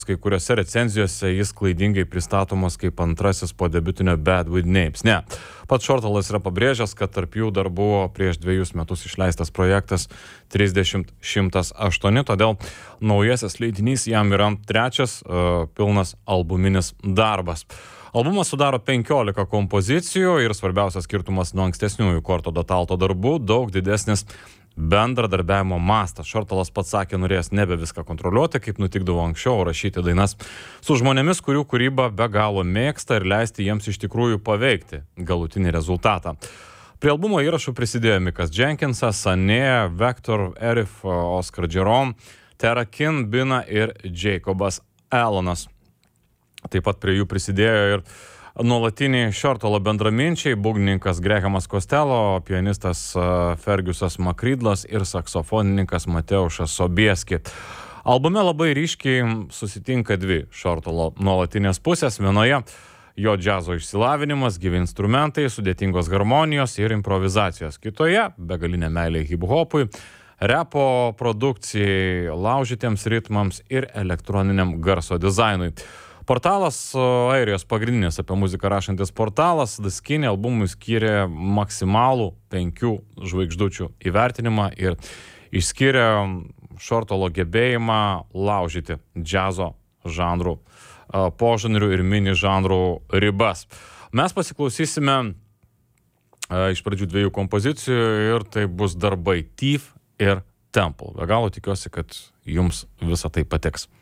kai kuriuose recenzijose jis klaidingai pristatomas kaip antrasis po debiutinio Bad With Names. Ne, pats Shortalas yra pabrėžęs, kad tarp jų dar buvo prieš 2 metus išleistas projektas 30-108, todėl naujasis leidinys jam yra trečias pilnas albuminis darbas. Albumas sudaro 15 kompozicijų ir svarbiausias skirtumas nuo ankstesniųjų Korto Dotalto darbų - daug didesnis bendradarbiavimo mastas. Shortalas pats sakė, norėjęs nebe viską kontroliuoti, kaip nutikdavo anksčiau, rašyti dainas su žmonėmis, kurių kūrybą be galo mėgsta ir leisti jiems iš tikrųjų paveikti galutinį rezultatą. Prie albumo įrašų prisidėjo Mikas Jenkinsas, Sanė, Vector, Erif, Oscar Jerome, Tara Kin, Bina ir Jacobas Elonas. Taip pat prie jų prisidėjo ir nuolatiniai Shortalo bendraminčiai, būgnininkas Grehamas Costello, pianistas Fergusas Makridlas ir saksofonininkas Mateušas Sobieski. Albume labai ryškiai susitinka dvi Shortalo nuolatinės pusės. Vienoje jo džiazo išsilavinimas, gyvi instrumentai, sudėtingos harmonijos ir improvizacijos. Kitoje begalinė meilė hip-hopui, repo produkcijai, laužytiems ritmams ir elektroniniam garso dizainui. Portalas, Airijos pagrindinis apie muziką rašantis portalas, The Skinny albumui skyrė maksimalų 5 žvaigždučių įvertinimą ir išskyrė Shortalo gebėjimą laužyti džiazo žanrų, požanrių ir mini žanrų ribas. Mes pasiklausysime iš pradžių 2 kompozicijų ir tai bus darbai Thief ir Temple. Be galo tikiuosi, kad jums visą tai patiks.